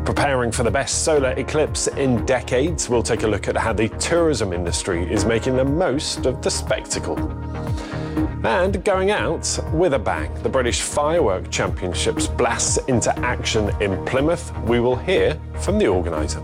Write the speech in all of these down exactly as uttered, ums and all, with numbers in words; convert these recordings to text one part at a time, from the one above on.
Preparing for the best solar eclipse in decades, we'll take a look at how the tourism industry is making the most of the spectacle. And going out with a bang, the British Firework Championships blasts into action in Plymouth. We will hear from the organiser.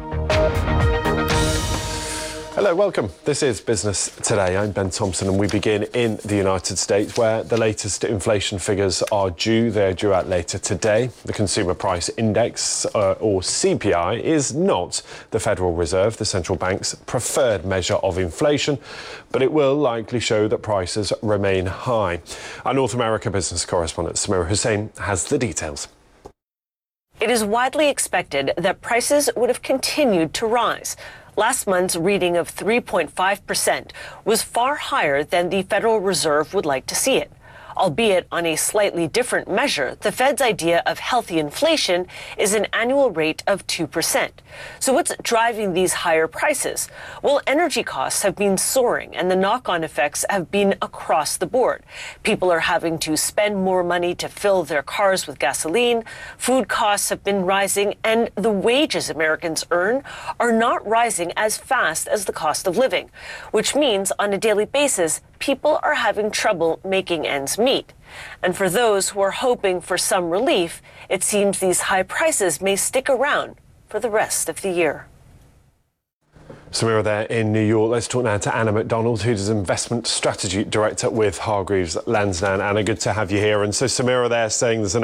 Hello, welcome. This is Business Today. I'm Ben Thompson, and we begin in the United States, where the latest inflation figures are due. They're due out later today. The Consumer Price Index, uh, or C P I, is not the Federal Reserve, the central bank's preferred measure of inflation, but it will likely show that prices remain high. Our North America business correspondent Samira Hussain has the details. It is widely expected that prices would have continued to rise. Last month's reading of three point five percent was far higher than the Federal Reserve would like to see it. Albeit on a slightly different measure, the Fed's idea of healthy inflation is an annual rate of two percent. So what's driving these higher prices? Well, energy costs have been soaring, and the knock-on effects have been across the board. People are having to spend more money to fill their cars with gasoline, food costs have been rising, and the wages Americans earn are not rising as fast as the cost of living, which means on a daily basis, people are having trouble making ends meet. And for those who are hoping for some relief, it seems these high prices may stick around for the rest of the year. Samira there in New York. Let's talk now to Anna McDonald, who's Investment Strategy Director with Hargreaves Lansdown. Anna, good to have you here. And so Samira there saying there's an